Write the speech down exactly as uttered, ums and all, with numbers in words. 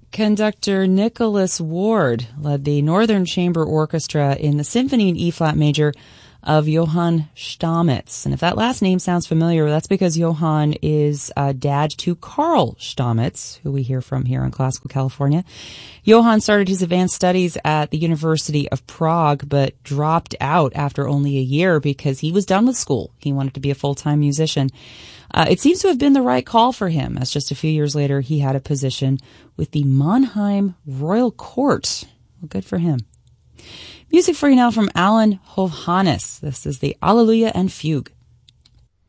Conductor Nicholas Ward led the Northern Chamber Orchestra in the Symphony in E-flat major of Johann Stamitz. And if that last name sounds familiar, that's because Johann is uh, dad to Carl Stamitz, who we hear from here in Classical California. Johann started his advanced studies at the University of Prague, but dropped out after only a year because he was done with school. He wanted to be a full-time musician. Uh, it seems to have been the right call for him, as just a few years later he had a position with the Mannheim Royal Court. Well, good for him. Music for you now from Alan Hovhannes. This is the Alleluia and Fugue.